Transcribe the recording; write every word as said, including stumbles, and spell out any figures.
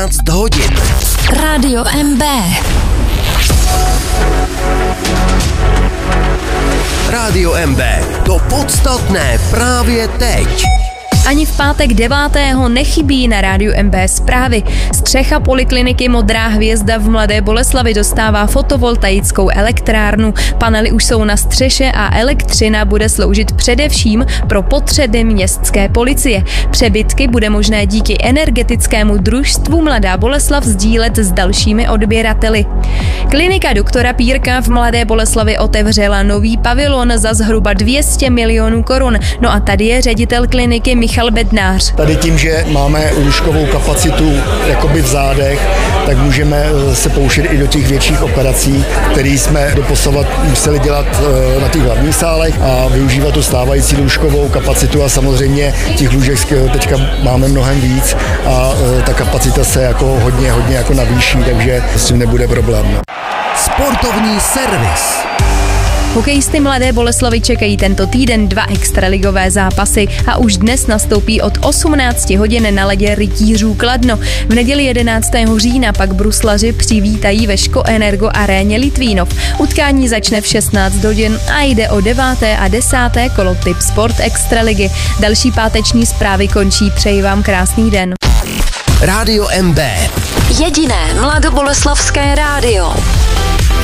šestnáct hodin. Rádio M B. Rádio M B. To podstatné právě teď. Ani v pátek devátého nechybí na Rádiu M B zprávy. Střecha polikliniky Modrá hvězda v Mladé Boleslavi dostává fotovoltaickou elektrárnu. Panely už jsou na střeše a elektřina bude sloužit především pro potřeby městské policie. Přebytky bude možné díky energetickému družstvu Mladá Boleslav sdílet s dalšími odběrateli. Klinika doktora Pírka v Mladé Boleslavi otevřela nový pavilon za zhruba dvě stě milionů korun. No a tady je ředitel kliniky Michal Bednář. Tady tím, že máme lůžkovou kapacitu jakoby v zádech, tak můžeme se pouštět i do těch větších operací, které jsme doposavad museli dělat na těch hlavních sálech a využívat tu stávající lůžkovou kapacitu a samozřejmě těch lůžek teďka máme mnohem víc a ta kapacita se jako hodně, hodně jako navýší, takže s tím nebude problém. Sportovní servis. Hokejisty Mladé Boleslavy čekají tento týden dva extraligové zápasy a už dnes nastoupí od osmnácti hodin na ledě Rytířů Kladno. V neděli jedenáctého října pak bruslaři přivítají ve Ško Energo aréně Litvínov. Utkání začne v šestnáct hodin a jde o deváté a desáté kolo Tip Sport Extraligy. Další páteční zprávy končí, přeji vám krásný den. Rádio M B. Jediné mladoboleslavské rádio.